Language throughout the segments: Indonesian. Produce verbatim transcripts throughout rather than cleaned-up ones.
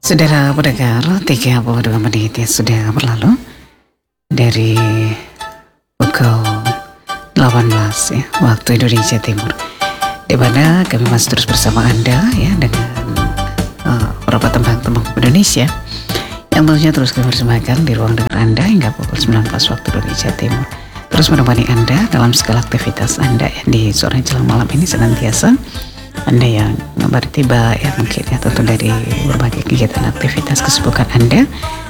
Saudara pendengar, tiga puluh dua menit yang sudah berlalu dari pukul delapan belas ya, waktu Indonesia Timur, di mana kami masih terus bersama Anda ya dengan uh, beberapa tembang-tembang Indonesia yang tentunya terus kami persembahkan di ruang dengar Anda hingga pukul sembilan belas waktu Indonesia Timur. Terus menemani Anda dalam segala aktivitas Anda ya, di sore jelang malam ini senantiasa Anda yang baru tiba ya mungkin ya tentu dari berbagai kegiatan aktivitas kesibukan Anda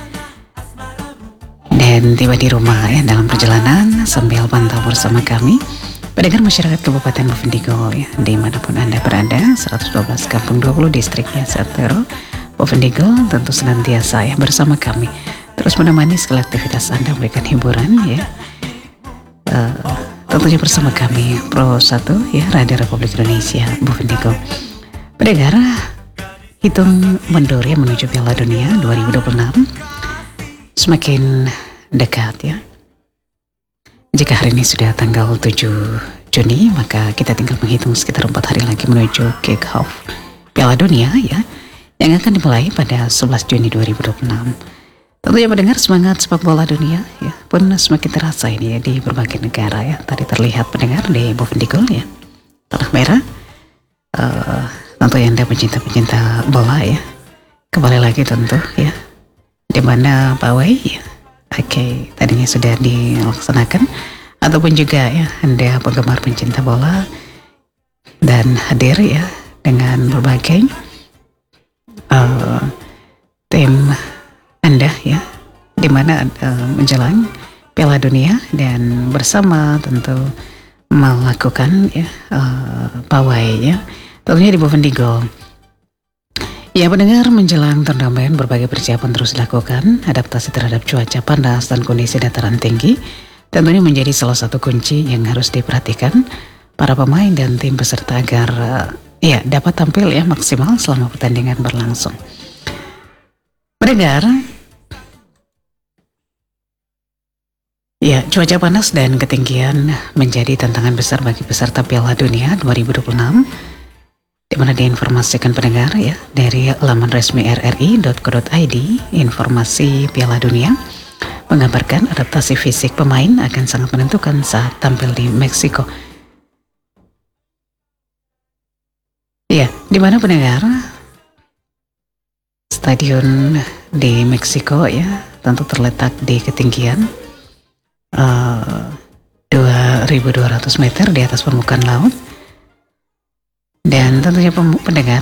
dan tiba di rumah ya dalam perjalanan sambil pantau bersama kami pendengar masyarakat Kabupaten Bovendigul ya dimanapun Anda berada, seratus dua belas Kampung dua puluh distriknya Santero Bovendigul tentu senantiasa ya bersama kami terus menemani segala aktivitas Anda, memberikan hiburan ya uh, tentunya bersama kami Pro satu ya Radio Republik Indonesia Bovendigul. Pendengar, hitung mundur ya menuju Piala Dunia dua ribu dua puluh enam semakin dekat ya. Jika hari ini sudah tanggal tujuh Juni, maka kita tinggal menghitung sekitar empat hari lagi menuju kick off Piala Dunia ya yang akan dimulai pada sebelas Juni dua ribu dua puluh enam. Tentunya mendengar semangat sepak bola dunia ya pun semakin terasa ini ya di berbagai negara ya. Tadi terlihat pendengar di Bovendigul ya tanah merah. Uh, tentu yang Anda pencinta-pencinta bola ya kembali lagi tentu ya di mana pawai ya oke okay, tadinya sudah dilaksanakan ataupun juga ya Anda penggemar pencinta bola dan hadir ya dengan berbagai uh, tim Anda ya di mana uh, menjelang Piala Dunia dan bersama tentu melakukan ya uh, pawai ya tentunya di Bovendigul. Ya pendengar, menjelang turnamenberbagai persiapan terus dilakukan. Adaptasi terhadap cuaca panas dan kondisi dataran tinggi tentunya menjadi salah satu kunci yang harus diperhatikan para pemain dan tim peserta agar uh, ya dapat tampil ya maksimal selama pertandingan berlangsung. Pendengar, ya cuaca panas dan ketinggian menjadi tantangan besar bagi peserta Piala Dunia dua ribu dua puluh enam, di mana diinformasikan pendengar ya dari laman resmi r r i dot co dot i d. Informasi Piala Dunia menggambarkan adaptasi fisik pemain akan sangat menentukan saat tampil di Meksiko. Ya, di mana pendengar stadion di Meksiko ya tentu terletak di ketinggian uh, dua ribu dua ratus meter di atas permukaan laut. Dan tentunya pendengar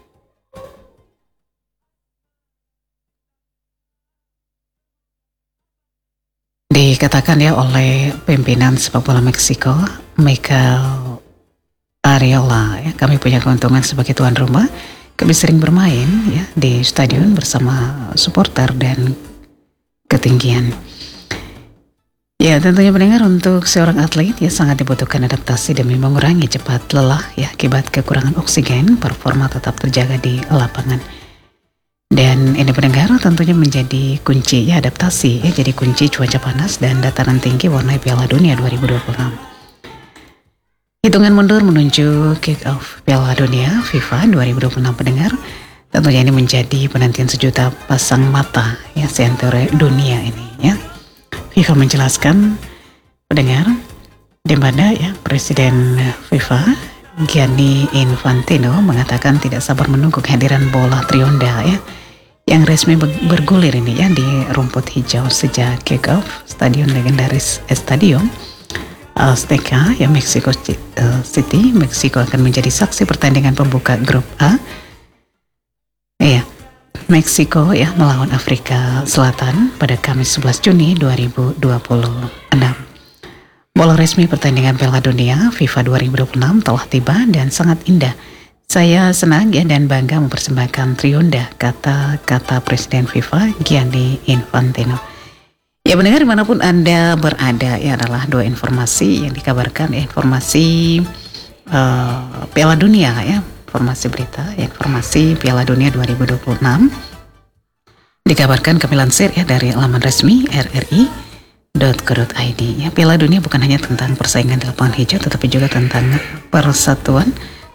dikatakan ya oleh pimpinan sepak bola Meksiko Mikel Arriola ya, kami punya keuntungan sebagai tuan rumah, kami sering bermain ya di stadion bersama supporter dan ketinggian. Ya tentunya pendengar untuk seorang atlet ya sangat dibutuhkan adaptasi demi mengurangi cepat lelah ya akibat kekurangan oksigen, performa tetap terjaga di lapangan. Dan ini pendengar tentunya menjadi kunci ya adaptasi ya jadi kunci cuaca panas dan dataran tinggi warnai Piala Dunia dua ribu dua puluh enam. Hitungan mundur menuju kick off Piala Dunia FIFA dua ribu dua puluh enam pendengar tentunya ini menjadi penantian sejuta pasang mata ya seantero dunia ini ya. FIFA menjelaskan pendengar di mana ya Presiden FIFA Gianni Infantino mengatakan tidak sabar menunggu kehadiran bola Trionda ya yang resmi bergulir ini ya di rumput hijau sejak kick off stadion legendaris Estadio Azteca ya Mexico City. Meksiko akan menjadi saksi pertandingan pembuka grup A ya Meksiko ya melawan Afrika Selatan pada Kamis sebelas Juni dua ribu dua puluh enam. Bola resmi pertandingan Piala Dunia FIFA dua ribu dua puluh enam telah tiba dan sangat indah. Saya senang ya dan bangga mempersembahkan Trionda, kata-kata Presiden FIFA Gianni Infantino. Ya benar dimanapun Anda berada ya adalah dua informasi yang dikabarkan ya, informasi uh, Piala Dunia ya. Informasi berita, informasi Piala Dunia dua ribu dua puluh enam dikabarkan kami lansir ya dari laman resmi r r i dot co dot i d ya. Piala Dunia bukan hanya tentang persaingan di lapangan hijau tetapi juga tentang persatuan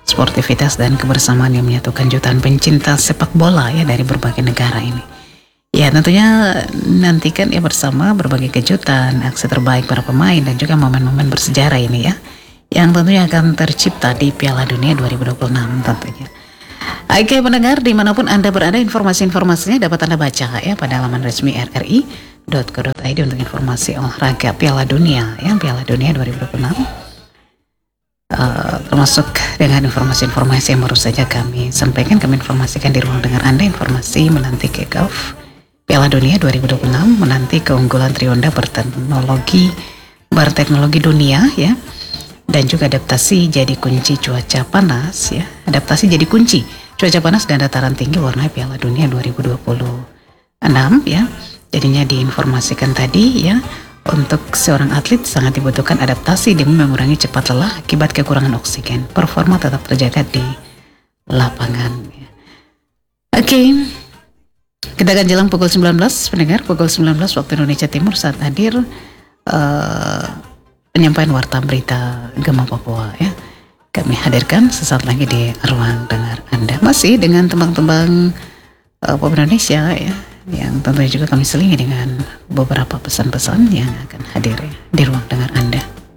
sportivitas dan kebersamaan yang menyatukan jutaan pencinta sepak bola ya dari berbagai negara ini. Ya tentunya nantikan ya bersama berbagai kejutan, aksi terbaik para pemain dan juga momen-momen bersejarah ini ya, yang tentunya akan tercipta di Piala Dunia dua ribu dua puluh enam tentunya. Oke pendengar, dimanapun Anda berada, informasi-informasinya dapat Anda baca ya pada laman resmi r r i dot co dot i d untuk informasi olahraga Piala Dunia ya, Piala Dunia dua ribu dua puluh enam. Uh, termasuk dengan informasi-informasi yang baru saja kami sampaikan, kami informasikan di ruang dengar Anda informasi menanti kick-off Piala Dunia dua ribu dua puluh enam, menanti keunggulan Trionda berteknologi berteknologi dunia ya, dan juga adaptasi jadi kunci cuaca panas ya, adaptasi jadi kunci cuaca panas dan dataran tinggi warna Piala Dunia dua ribu dua puluh enam ya. Jadinya diinformasikan tadi ya, untuk seorang atlet sangat dibutuhkan adaptasi demi mengurangi cepat lelah akibat kekurangan oksigen. Performa tetap terjaga di lapangan ya. Oke okay. Kita akan jelang pukul sembilan belas pendengar, pukul sembilan belas waktu Indonesia Timur saat hadir uh, penyampaian warta berita Gema Papua ya. Kami hadirkan sesaat lagi di ruang dengar Anda, masih dengan tembang-tembang uh, pop Indonesia ya, yang tentunya juga kami selingi dengan beberapa pesan-pesan yang akan hadir ya, di ruang dengar Anda.